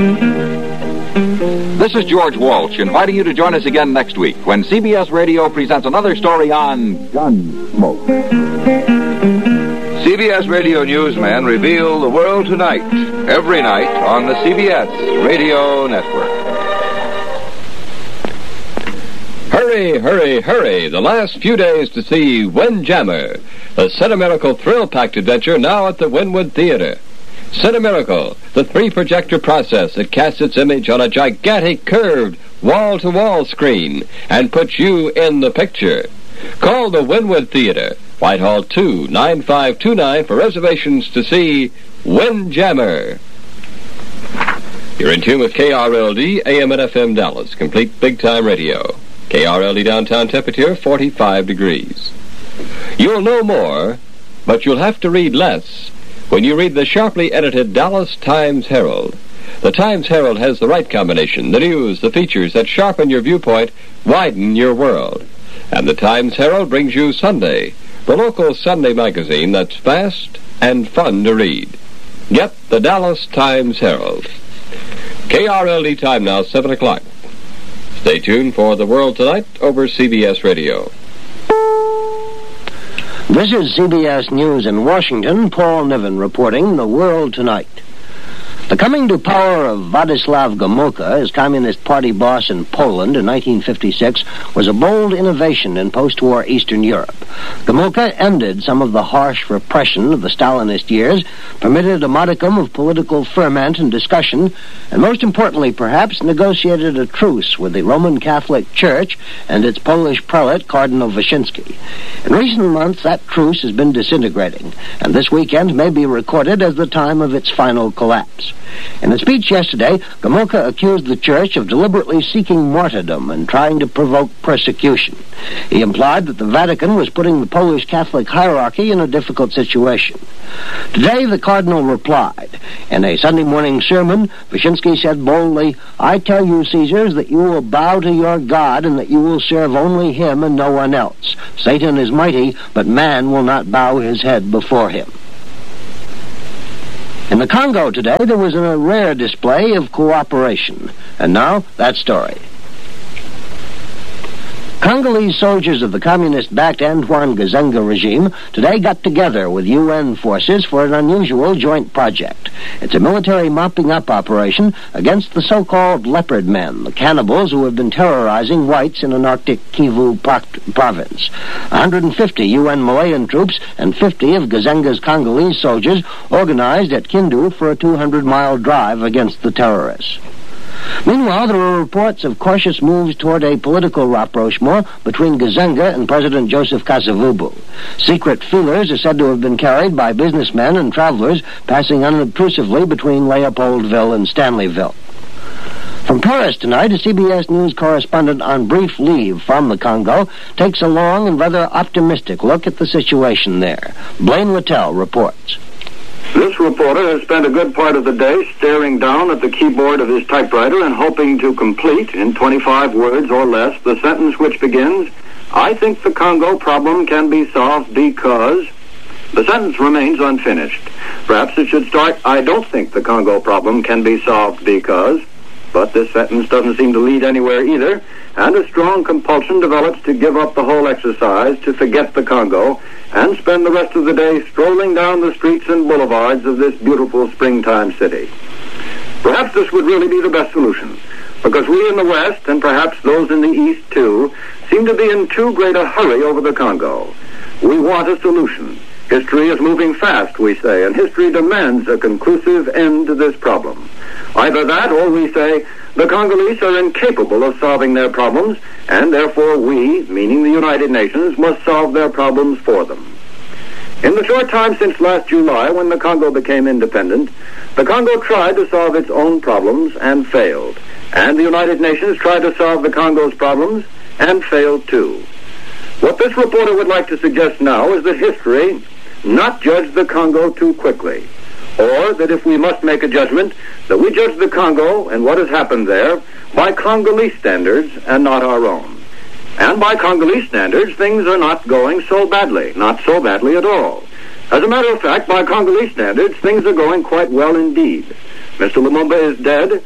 This is George Walsh inviting you to join us again next week when CBS Radio presents another story on Gunsmoke. CBS Radio newsmen reveal the world tonight, every night on the CBS Radio Network. Hurry, hurry, hurry. The last few days to see Windjammer, a sentimental thrill-packed adventure now at the Wynwood Theater. Cinemiracle, the three-projector process that casts its image on a gigantic curved wall-to-wall screen and puts you in the picture. Call the Wynwood Theater, Whitehall 29529 for reservations to see Windjammer. You're in tune with KRLD, AM and FM Dallas, complete big-time radio. KRLD downtown temperature, 45 degrees. You'll know more, but you'll have to read less when you read the sharply edited Dallas Times-Herald. The Times-Herald has the right combination, the news, the features that sharpen your viewpoint, widen your world. And the Times-Herald brings you Sunday, the local Sunday magazine that's fast and fun to read. Get the Dallas Times-Herald. KRLD time now, 7 o'clock. Stay tuned for The World Tonight over CBS Radio. This is CBS News in Washington. Paul Niven reporting The World Tonight. The coming to power of Władysław Gomułka as Communist Party boss in Poland in 1956 was a bold innovation in post-war Eastern Europe. Gomułka ended some of the harsh repression of the Stalinist years, permitted a modicum of political ferment and discussion, and most importantly, perhaps, negotiated a truce with the Roman Catholic Church and its Polish prelate, Cardinal Wyszynski. In recent months, that truce has been disintegrating, and this weekend may be recorded as the time of its final collapse. In a speech yesterday, Gomułka accused the Church of deliberately seeking martyrdom and trying to provoke persecution. He implied that the Vatican was putting the Polish Catholic hierarchy in a difficult situation. Today, the Cardinal replied. In a Sunday morning sermon, Wyszynski said boldly, "I tell you, Caesars, that you will bow to your God and that you will serve only him and no one else. Satan is mighty, but man will not bow his head before him." In the Congo today, there was a rare display of cooperation. And now, that story. Congolese soldiers of the communist-backed Antoine Gizenga regime today got together with UN forces for an unusual joint project. It's a military mopping-up operation against the so-called leopard men, the cannibals who have been terrorizing whites in an Arctic Kivu province. 150 UN Malayan troops and 50 of Gizenga's Congolese soldiers organized at Kindu for a 200-mile drive against the terrorists. Meanwhile, there are reports of cautious moves toward a political rapprochement between Gizenga and President Joseph Kasavubu. Secret feelers are said to have been carried by businessmen and travelers passing unobtrusively between Leopoldville and Stanleyville. From Paris tonight, a CBS News correspondent on brief leave from the Congo takes a long and rather optimistic look at the situation there. Blaine Littell reports. This reporter has spent a good part of the day staring down at the keyboard of his typewriter and hoping to complete, in 25 words or less, the sentence which begins, "I think the Congo problem can be solved because..." The sentence remains unfinished. Perhaps it should start, "I don't think the Congo problem can be solved because..." But this sentence doesn't seem to lead anywhere either, and a strong compulsion develops to give up the whole exercise, to forget the Congo, and spend the rest of the day strolling down the streets and boulevards of this beautiful springtime city. Perhaps this would really be the best solution, because we in the West, and perhaps those in the East too, seem to be in too great a hurry over the Congo. We want a solution. History is moving fast, we say, and history demands a conclusive end to this problem. Either that, or we say, the Congolese are incapable of solving their problems, and therefore we, meaning the United Nations, must solve their problems for them. In the short time since last July, when the Congo became independent, the Congo tried to solve its own problems and failed. And the United Nations tried to solve the Congo's problems and failed too. What this reporter would like to suggest now is that history not judge the Congo too quickly, or that if we must make a judgment, that we judge the Congo and what has happened there by Congolese standards and not our own. And by Congolese standards, things are not going so badly, not so badly at all. As a matter of fact, by Congolese standards, things are going quite well indeed. Mr. Lumumba is dead,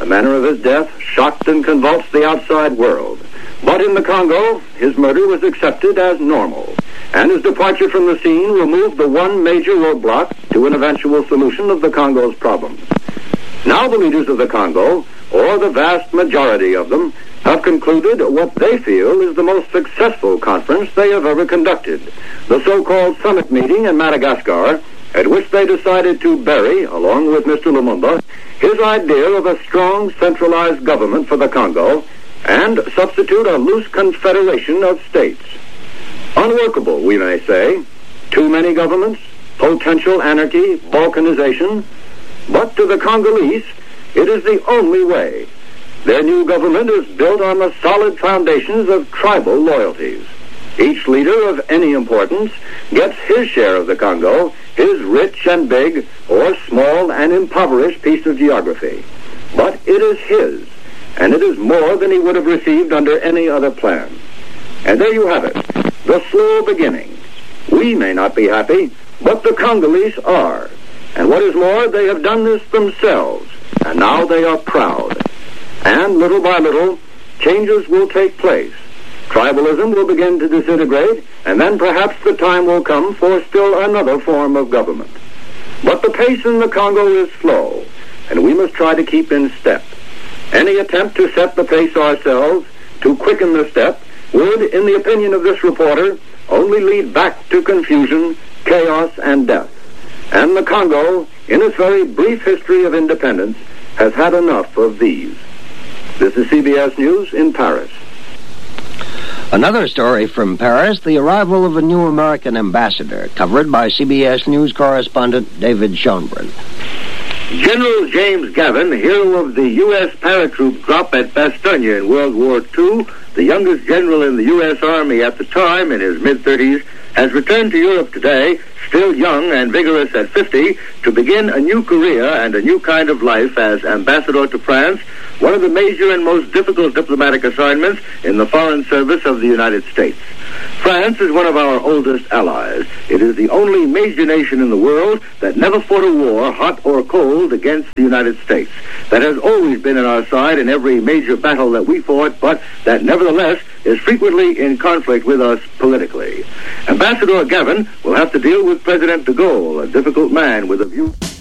manner of his death shocked and convulsed the outside world. But in the Congo, his murder was accepted as normal, and his departure from the scene removed the one major roadblock to an eventual solution of the Congo's problems. Now the leaders of the Congo, or the vast majority of them, have concluded what they feel is the most successful conference they have ever conducted, the so-called summit meeting in Madagascar, at which they decided to bury, along with Mr. Lumumba, his idea of a strong centralized government for the Congo and substitute a loose confederation of states. Unworkable, we may say. Too many governments, potential anarchy, balkanization. But to the Congolese, it is the only way. Their new government is built on the solid foundations of tribal loyalties. Each leader of any importance gets his share of the Congo, his rich and big, or small and impoverished piece of geography. But it is his, and it is more than he would have received under any other plan. And there you have it, the slow beginning. We may not be happy, but the Congolese are. And what is more, they have done this themselves, and now they are proud. And little by little, changes will take place. Tribalism will begin to disintegrate, and then perhaps the time will come for still another form of government. But the pace in the Congo is slow, and we must try to keep in step. Any attempt to set the pace ourselves, to quicken the step, would, in the opinion of this reporter, only lead back to confusion, chaos, and death. And the Congo, in its very brief history of independence, has had enough of these. This is CBS News in Paris. Another story from Paris, the arrival of a new American ambassador, covered by CBS News correspondent David Schoenbrun. General James Gavin, hero of the U.S. paratroop drop at Bastogne in World War II, the youngest general in the U.S. Army at the time, in his mid-30s, has returned to Europe today, still young and vigorous at 50, to begin a new career and a new kind of life as ambassador to France, one of the major and most difficult diplomatic assignments in the foreign service of the United States. France is one of our oldest allies. It is the only major nation in the world that never fought a war, hot or cold, against the United States. That has always been on our side in every major battle that we fought, but that nevertheless is frequently in conflict with us politically. Ambassador Gavin will have to deal with President de Gaulle, a difficult man with a view...